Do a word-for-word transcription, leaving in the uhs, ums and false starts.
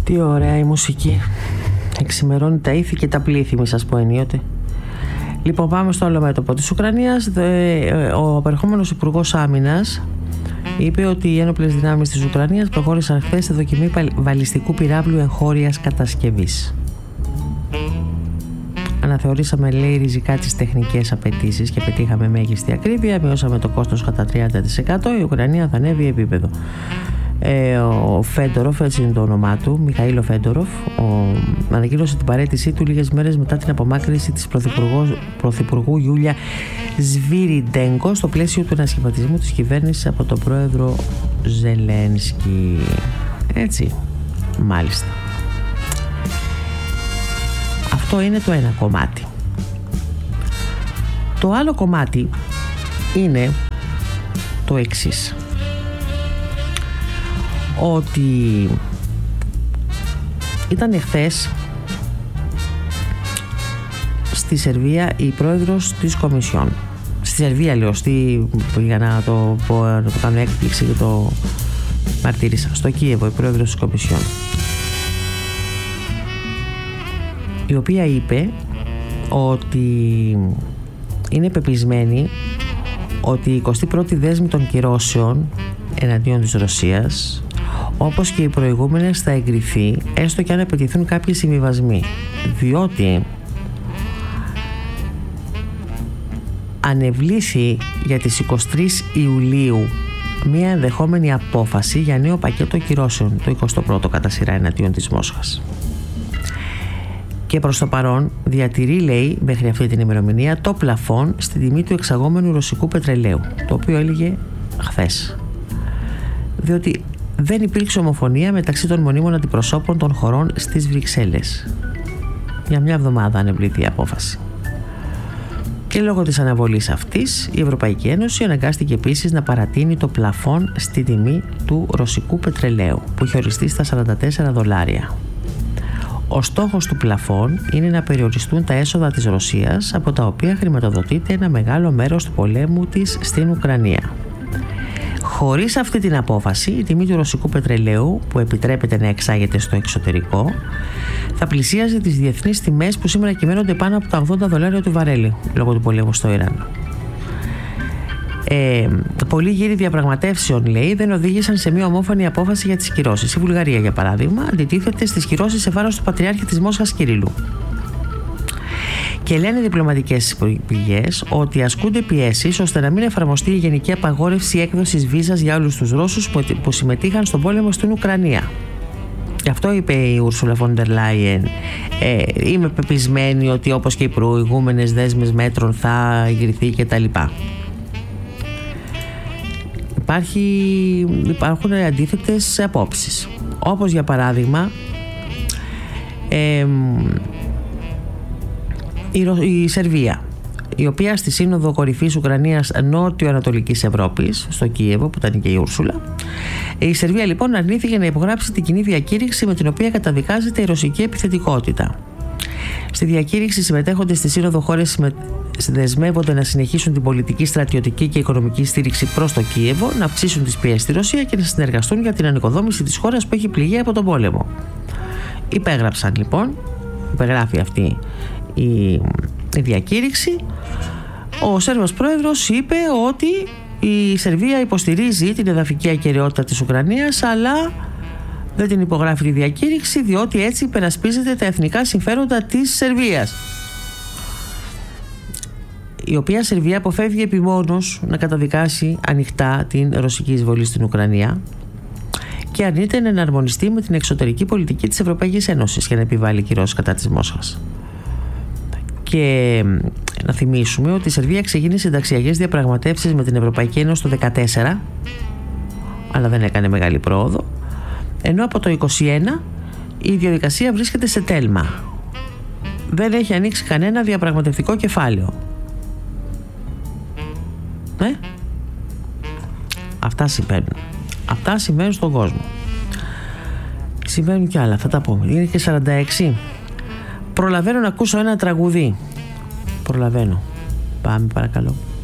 Τι ωραία η μουσική. Εξημερώνει τα ήθη και τα πλήθη, μη σας πω ενίοτε. Λοιπόν, πάμε στο άλλο μέτωπο της Ουκρανίας. Ο απερχόμενος Υπουργός Άμυνας είπε ότι οι ένοπλες δυνάμεις της Ουκρανίας προχώρησαν χθες σε δοκιμή βαλιστικού πυράβλου εγχώριας κατασκευής. Αναθεωρήσαμε, λέει, ριζικά τις τεχνικές απαιτήσεις και πετύχαμε μέγιστη ακρίβεια. Μειώσαμε το κόστος κατά τριάντα τοις εκατό. Η Ουκρανία θα ανέβει επίπεδο. Ε, ο Φέντοροφ, έτσι είναι το όνομά του, Μιχαήλο Φέντοροφ, ο, ανακοίνωσε την παραίτησή του λίγες μέρες μετά την απομάκρυνση της Πρωθυπουργού Γιούλια Σβίριντεγκο στο πλαίσιο του ανασχηματισμού της κυβέρνησης από τον πρόεδρο Ζελένσκι. Έτσι, μάλιστα. Αυτό είναι το ένα κομμάτι. Το άλλο κομμάτι είναι το εξής, ότι ήταν εχθές στη Σερβία η πρόεδρος της Κομισιόν. Στη Σερβία λέω, στη, για να το, πω, να το κάνω έκπληξη και το μαρτύρησα. Στο Κίεβο η πρόεδρος της Κομισιόν, η οποία είπε ότι είναι πεπισμένη ότι η εικοστή πρώτη δέσμη των κυρώσεων εναντίον της Ρωσίας, όπως και οι προηγούμενες, θα εγκριθεί έστω και αν απαιτηθούν κάποιοι συμβιβασμοί, διότι ανεβλήθη για τις εικοστή τρίτη Ιουλίου μια ενδεχόμενη απόφαση για νέο πακέτο κυρώσεων, το εικοστό πρώτο κατά σειρά εναντίον της Μόσχας. Και προς το παρόν διατηρεί, λέει, μέχρι αυτή την ημερομηνία το πλαφόν στην τιμή του εξαγόμενου ρωσικού πετρελαίου, το οποίο έλεγε χθες, διότι δεν υπήρξε ομοφωνία μεταξύ των μονίμων αντιπροσώπων των χωρών στις Βρυξέλλες. Για μια εβδομάδα ανεβλήθη η απόφαση. Και λόγω της αναβολής αυτής, η Ευρωπαϊκή Ένωση αναγκάστηκε επίσης να παρατείνει το πλαφόν στη τιμή του ρωσικού πετρελαίου, που είχε οριστεί στα σαράντα τέσσερα δολάρια. Ο στόχος του πλαφόν είναι να περιοριστούν τα έσοδα της Ρωσίας, από τα οποία χρηματοδοτείται ένα μεγάλο μέρος του πολέμου της στην Ουκρανία. Χωρίς αυτή την απόφαση, η τιμή του ρωσικού πετρελαίου, που επιτρέπεται να εξάγεται στο εξωτερικό, θα πλησίαζε τις διεθνείς τιμές που σήμερα κυμαίνονται πάνω από τα ογδόντα δολάρια του βαρέλι, λόγω του πολέμου στο Ιράν. Ε, πολλοί γύροι διαπραγματεύσεων, λέει, δεν οδήγησαν σε μια ομόφωνη απόφαση για τις κυρώσεις. Η Βουλγαρία, για παράδειγμα, αντιτίθεται στις κυρώσεις σε βάρος του Πατριάρχη της Μόσχας Κυρίλλου. Και λένε διπλωματικές πηγές ότι ασκούνται πιέσεις ώστε να μην εφαρμοστεί η γενική απαγόρευση έκδοσης βίζας για όλους τους Ρώσους που συμμετείχαν στον πόλεμο στην Ουκρανία. Γι' αυτό είπε η Ούρσουλα φον ντερ Λάιεν, ε, είμαι πεπισμένη ότι όπως και οι προηγούμενες δέσμες μέτρων θα εγκριθεί κτλ. Υπάρχει, υπάρχουν αντίθετες απόψεις, όπως για παράδειγμα ε, η, η Σερβία, η οποία στη Σύνοδο Κορυφής Ουκρανίας Νότιο-Ανατολικής Ευρώπης στο Κίεβο, που ήταν και η Ούρσουλα, η Σερβία λοιπόν αρνήθηκε να υπογράψει την κοινή διακήρυξη με την οποία καταδικάζεται η ρωσική επιθετικότητα. Στη διακήρυξη συμμετέχοντες στη Σύνοδο χώρες δεσμεύονται να συνεχίσουν την πολιτική, στρατιωτική και οικονομική στήριξη προς το Κίεβο, να αυξήσουν τις πιέσεις στη Ρωσία και να συνεργαστούν για την ανοικοδόμηση της χώρας που έχει πληγεί από τον πόλεμο. Υπέγραψαν λοιπόν, υπεγράφει αυτή η, η διακήρυξη. Ο Σέρβος πρόεδρος είπε ότι η Σερβία υποστηρίζει την εδαφική ακεραιότητα της Ουκρανίας, αλλά δεν την υπογράφει τη διακήρυξη, διότι έτσι υπερασπίζεται τα εθνικά συμφέροντα της Σερβίας, η οποία Σερβία αποφεύγει επιμόνως να καταδικάσει ανοιχτά την ρωσική εισβολή στην Ουκρανία και αρνείται να εναρμονιστεί με την εξωτερική πολιτική της Ευρωπαϊκής Ένωσης για να επιβάλλει κυρώσεις κατά της Μόσχας. Και να θυμίσουμε ότι η Σερβία ξεκίνησε συνταξιακές διαπραγματεύσεις με την Ευρωπαϊκή Ένωση το δύο χιλιάδες δεκατέσσερα, αλλά δεν έκανε μεγάλη πρόοδο, ενώ από το είκοσι ένα η διαδικασία βρίσκεται σε τέλμα. Δεν έχει ανοίξει κανένα διαπραγματευτικό κεφάλαιο. Ναι. Αυτά συμβαίνουν. Αυτά συμβαίνουν στον κόσμο. Συμβαίνουν κι άλλα, θα τα πούμε. Είναι και σαράντα έξι. Προλαβαίνω να ακούσω ένα τραγουδί. Προλαβαίνω. Πάμε παρακαλώ.